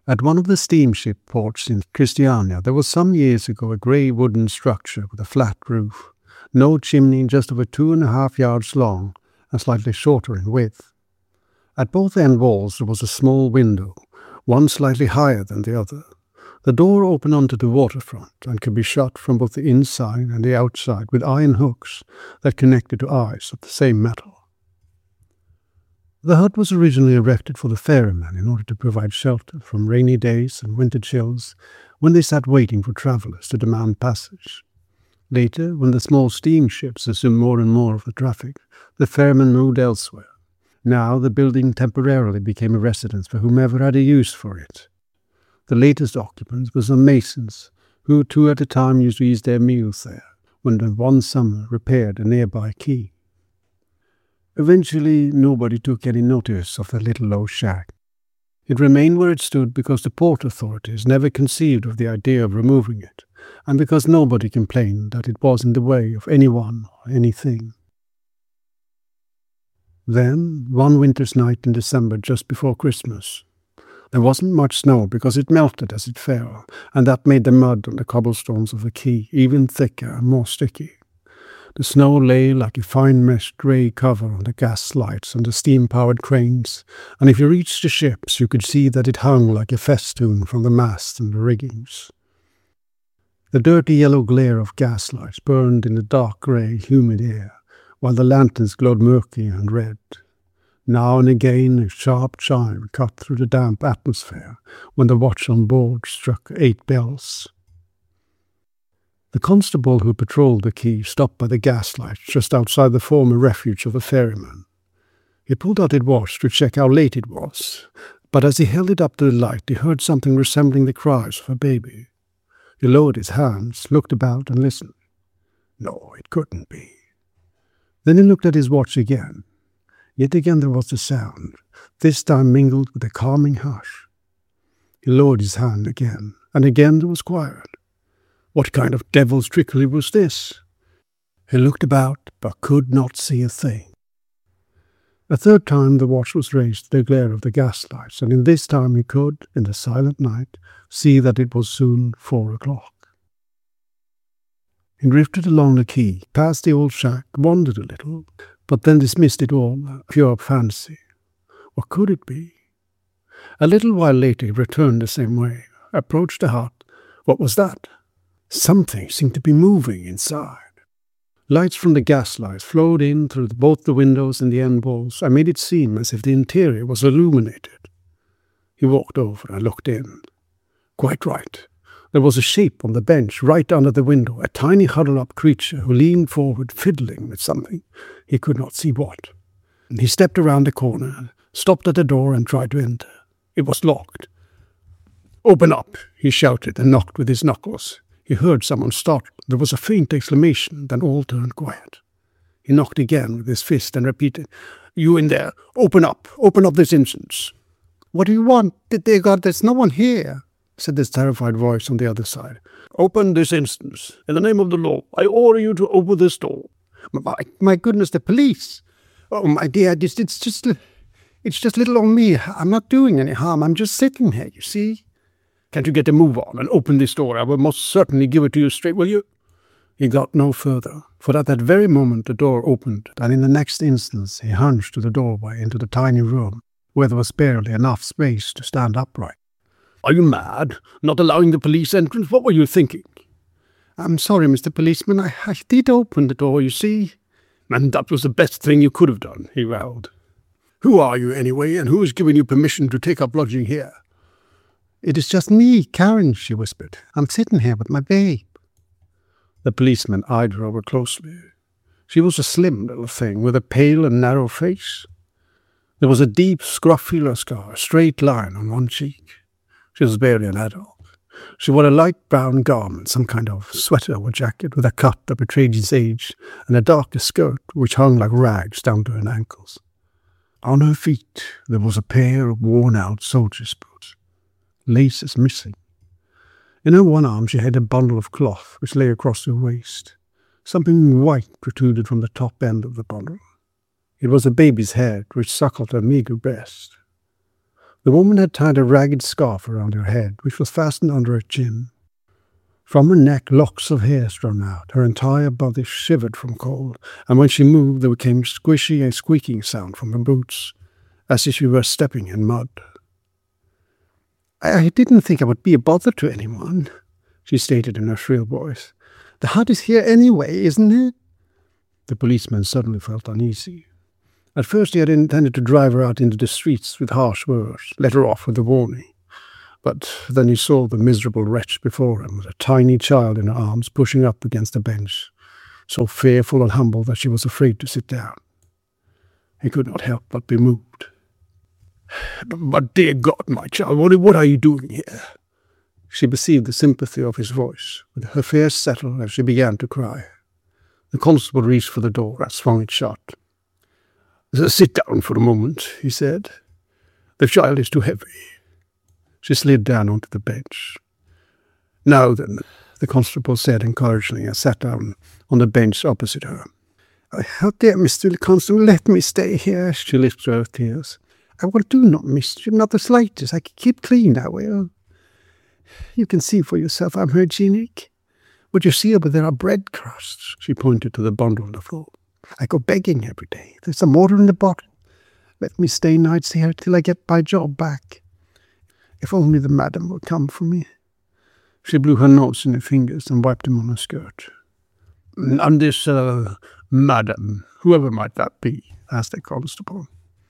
At one of the steamship ports in Christiania, there was some years ago a grey wooden structure with a flat roof, no chimney, just over 2.5 yards long and slightly shorter in width. At both end walls there was a small window, one slightly higher than the other. The door opened onto the waterfront and could be shut from both the inside and the outside with iron hooks that connected to eyes of the same metal. The hut was originally erected for the ferrymen in order to provide shelter from rainy days and winter chills when they sat waiting for travellers to demand passage. Later, when the small steamships assumed more and more of the traffic, the ferrymen moved elsewhere. Now the building temporarily became a residence for whomever had a use for it. The latest occupants were some masons, who 2 at a time used to eat their meals there, when they one summer repaired a nearby quay. Eventually, nobody took any notice of the little low shack. It remained where it stood because the port authorities never conceived of the idea of removing it, and because nobody complained that it was in the way of anyone or anything. Then, one winter's night in December just before Christmas, there wasn't much snow because it melted as it fell, and that made the mud on the cobblestones of the quay even thicker and more sticky. The snow lay like a fine meshed grey cover on the gas lights and the steam-powered cranes, and if you reached the ships you could see that it hung like a festoon from the masts and the riggings. The dirty yellow glare of gas lights burned in the dark grey, humid air, while the lanterns glowed murky and red. Now and again a sharp chime cut through the damp atmosphere when the watch on board struck 8 bells. The constable who patrolled the quay stopped by the gaslight just outside the former refuge of the ferryman. He pulled out his watch to check how late it was, but as he held it up to the light he heard something resembling the cries of a baby. He lowered his hands, looked about and listened. No, it couldn't be. Then he looked at his watch again. Yet again there was the sound, this time mingled with a calming hush. He lowered his hand again, and again there was quiet. What kind of devil's trickery was this? He looked about, but could not see a thing. A third time the watch was raised to the glare of the gaslights, and in this time he could, in the silent night, see that it was soon 4 o'clock. He drifted along the quay, past the old shack, wondered a little, but then dismissed it all, pure fancy. What could it be? A little while later he returned the same way, approached the hut. What was that? Something seemed to be moving inside. Lights from the gaslights flowed in through both the windows and the end walls and made it seem as if the interior was illuminated. He walked over and looked in. Quite right. There was a shape on the bench right under the window, a tiny huddled-up creature who leaned forward fiddling with something. He could not see what. He stepped around the corner, stopped at the door and tried to enter. It was locked. "Open up," he shouted and knocked with his knuckles. He heard someone startle. There was a faint exclamation, then all turned quiet. He knocked again with his fist and repeated, "You in there, open up this instant." "What do you want? Dear God, there's no one here," said this terrified voice on the other side. "Open this instant. In the name of the law, I order you to open this door." My goodness, the police. Oh, my dear, it's just little on me. I'm not doing any harm. I'm just sitting here, you see. "Can't you get a move on and open this door? I will most certainly give it to you straight, will you?" He got no further, for at that very moment the door opened, and in the next instant he hunched to the doorway into the tiny room, where there was barely enough space to stand upright. "Are you mad? Not allowing the police entrance? What were you thinking?" "I'm sorry, Mr. Policeman. I did open the door, you see." "And that was the best thing you could have done," he growled. "Who are you, anyway, and who has given you permission to take up lodging here?" "It is just me, Karen," she whispered. "I'm sitting here with my babe." The policeman eyed her over closely. She was a slim little thing with a pale and narrow face. There was a deep, scrofulous scar, a straight line on one cheek. She was barely an adult. She wore a light brown garment, some kind of sweater or jacket with a cut that betrayed his age, and a darker skirt which hung like rags down to her ankles. On her feet there was a pair of worn-out soldier's boots. Laces missing. In her one arm she had a bundle of cloth which lay across her waist. Something white protruded from the top end of the bundle. It was a baby's head which suckled her meagre breast. The woman had tied a ragged scarf around her head, which was fastened under her chin. From her neck, locks of hair strung out. Her entire body shivered from cold, and when she moved, there came squishy and squeaking sound from her boots, as if she were stepping in mud. I didn't think I would be a bother to anyone, she stated in her shrill voice. The hut is here anyway, isn't it? The policeman suddenly felt uneasy. At first he had intended to drive her out into the streets with harsh words, let her off with a warning. But then he saw the miserable wretch before him, with a tiny child in her arms, pushing up against a bench, so fearful and humble that she was afraid to sit down. He could not help but be moved. "But dear God, my child, what are you doing here?" She perceived the sympathy of his voice, but her fears settled as she began to cry. The constable reached for the door and swung it shut. "Sit down for a moment," he said. "The child is too heavy." She slid down onto the bench. "Now then," the constable said encouragingly, and sat down on the bench opposite her. "How dare Mr. Constable let me stay here?" she lisped through her tears. "I will do no mischief, not the slightest. I can keep clean, I will. You can see for yourself I'm hygienic. Would you see over there are bread crusts?" She pointed to the bundle on the floor. "I go begging every day. There's some water in the bottle. Let me stay nights here till I get my job back. If only the madam will come for me." She blew her nose in her fingers and wiped them on her skirt. "And this, madam, whoever might that be?" asked the constable.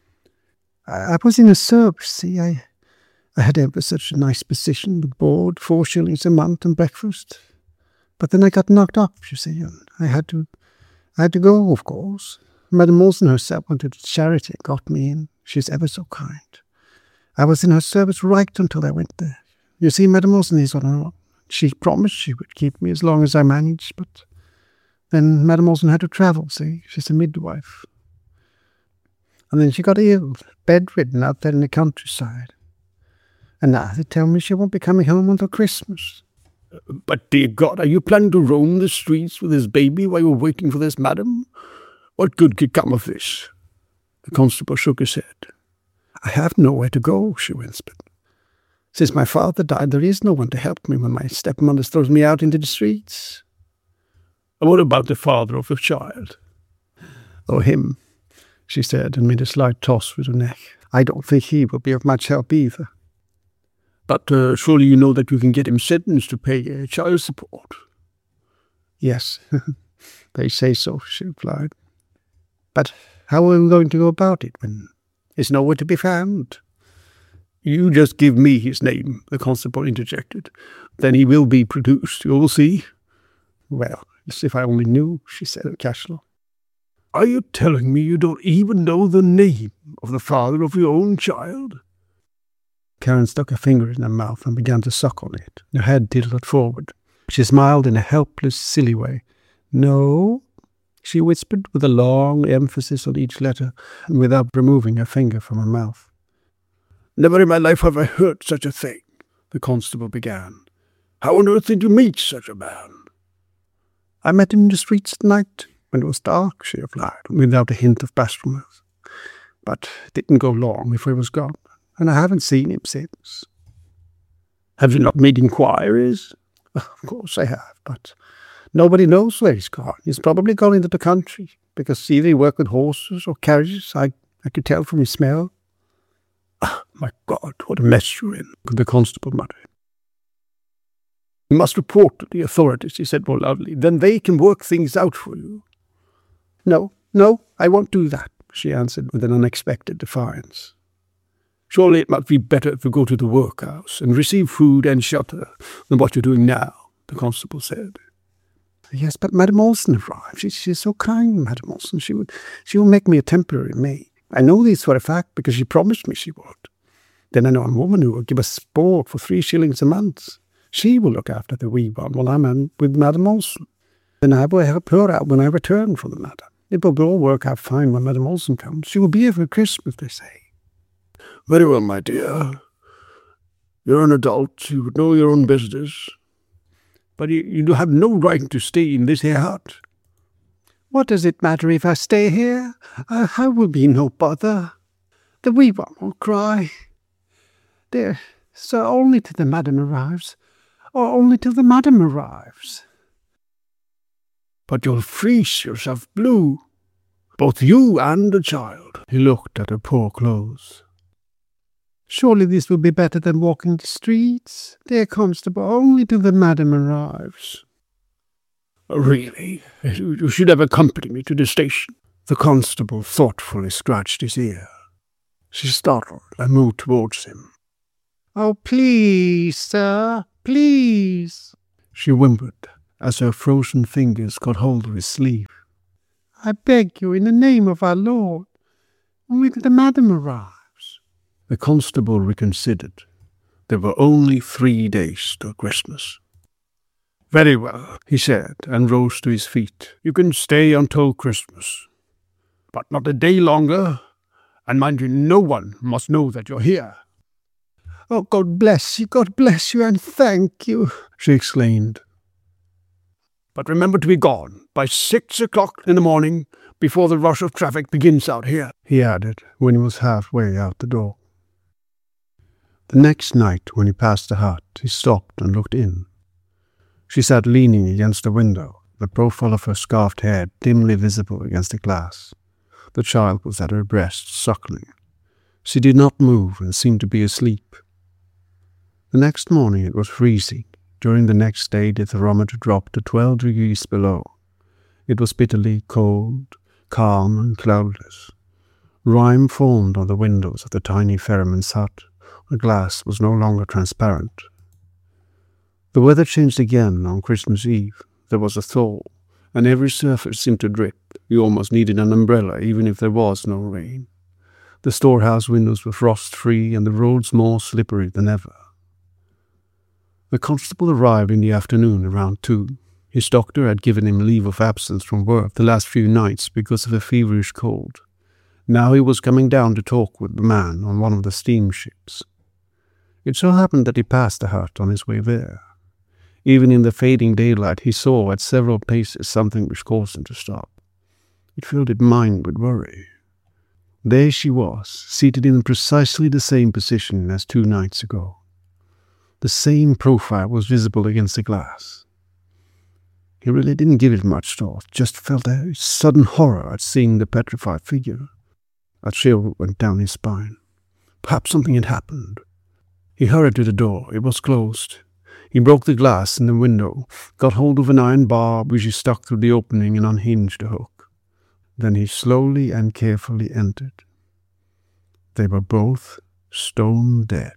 I was in a service, see. I had ever such a nice position with board, 4 shillings a month and breakfast. But then I got knocked up, you see, and I had to go, of course. Madam Olsen herself wanted a charity and got me in. She's ever so kind. I was in her service right until I went there. You see, Madam Olsen is on her own. She promised she would keep me as long as I managed, but then Madam Olsen had to travel, see. She's a midwife. And then she got ill, bedridden out there in the countryside. And now they tell me she won't be coming home until Christmas. "But, dear God, are you planning to roam the streets with this baby while you're waiting for this madam? What good could come of this?" The constable shook his head. "I have nowhere to go," she whispered. "Since my father died, there is no one to help me when my stepmother throws me out into the streets." "And what about the father of your child?" "Oh, him," she said, and made a slight toss with her neck. "I don't think he will be of much help either." "But surely you know that you can get him sentenced to pay child support." "Yes, they say so," she replied. "But how are we going to go about it when he's nowhere to be found?" "You just give me his name," the constable interjected. "Then he will be produced, you will see." "Well, as if I only knew," she said casually. "Are you telling me you don't even know the name of the father of your own child?" Karen stuck her finger in her mouth and began to suck on it, her head tilted forward. She smiled in a helpless, silly way. "No," she whispered, with a long emphasis on each letter, and without removing her finger from her mouth. "Never in my life have I heard such a thing," the constable began. "How on earth did you meet such a man?" "I met him in the streets at night, when it was dark," she replied, without a hint of bashfulness. "But it didn't go long before he was gone, and I haven't seen him since." "Have you not made inquiries?" "Of course I have, but nobody knows where he's gone. He's probably gone into the country, because either he worked with horses or carriages. I could tell from his smell." "Oh, my God, what a mess you're in," the constable muttered. "You must report to the authorities," he said more loudly. "Then they can work things out for you." No, I won't do that," she answered with an unexpected defiance. "Surely it must be better to go to the workhouse and receive food and shelter than what you're doing now," the constable said. "Yes, but Madam Olsen arrived. She's so kind, Madam Olsen. She will make me a temporary maid. I know this for a fact because she promised me she would. Then I know a woman who will give us board for 3 shillings a month. She will look after the wee one while I'm with Madam Olsen. Then I will help her out when I return from the madam. It will all work out fine when Madam Olsen comes. She will be here for Christmas, they say." "Very well, my dear. You're an adult. You would know your own business. But you have no right to stay in this here hut." "What does it matter if I stay here? I will be no bother. The wee one won't cry. Dear, sir, only till the madam arrives. Or only till the madam arrives. But you'll freeze yourself blue, both you and the child. He looked at her poor clothes. Surely this will be better than walking the streets, dear constable, only till the madam arrives. Really, you should have accompanied me to the station. The constable thoughtfully scratched his ear. She startled and moved towards him. Oh, please, sir, please, she whimpered, as her frozen fingers got hold of his sleeve. I beg you, in the name of our Lord, only till the madam arrives. The constable reconsidered. There were only 3 days till Christmas. Very well, he said, and rose to his feet. You can stay until Christmas, but not a day longer, and mind you, no one must know that you're here. Oh, God bless you, and thank you, she exclaimed. But remember to be gone by 6 o'clock in the morning, before the rush of traffic begins out here, he added, when he was halfway out the door. The next night, when he passed the hut, he stopped and looked in. She sat leaning against the window, the profile of her scarfed head dimly visible against the glass. The child was at her breast, suckling. She did not move and seemed to be asleep. The next morning it was freezing. During the next day the thermometer dropped to 12 degrees below. It was bitterly cold, calm and cloudless. Rime formed on the windows of the tiny ferryman's hut. The glass was no longer transparent. The weather changed again on Christmas Eve. There was a thaw, and every surface seemed to drip. You almost needed an umbrella, even if there was no rain. The storehouse windows were frost-free, and the roads more slippery than ever. The constable arrived in the afternoon around 2. His doctor had given him leave of absence from work the last few nights because of a feverish cold. Now he was coming down to talk with the man on one of the steamships. It so happened that he passed the hut on his way there. Even in the fading daylight he saw at several paces something which caused him to stop. It filled his mind with worry. There she was, seated in precisely the same position as 2 nights ago. The same profile was visible against the glass. He really didn't give it much thought, just felt a sudden horror at seeing the petrified figure. A chill went down his spine. Perhaps something had happened. He hurried to the door. It was closed. He broke the glass in the window, got hold of an iron bar which he stuck through the opening and unhinged the hook. Then he slowly and carefully entered. They were both stone dead.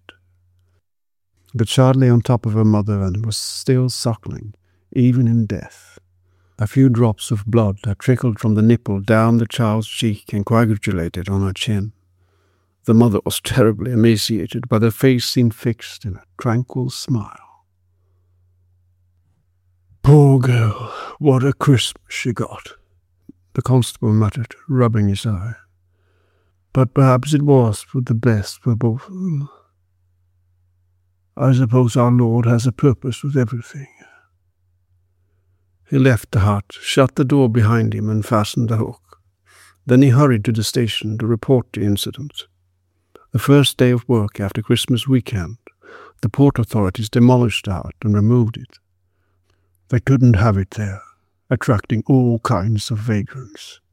The child lay on top of her mother and was still suckling, even in death. A few drops of blood had trickled from the nipple down the child's cheek and coagulated on her chin. The mother was terribly emaciated, but her face seemed fixed in a tranquil smile. Poor girl, what a Christmas she got, the constable muttered, rubbing his eye. But perhaps it was for the best for both of them. I suppose our Lord has a purpose with everything. He left the hut, shut the door behind him and fastened the hook. Then he hurried to the station to report the incident. The first day of work after Christmas weekend, the port authorities demolished the hut and removed it. They couldn't have it there, attracting all kinds of vagrants.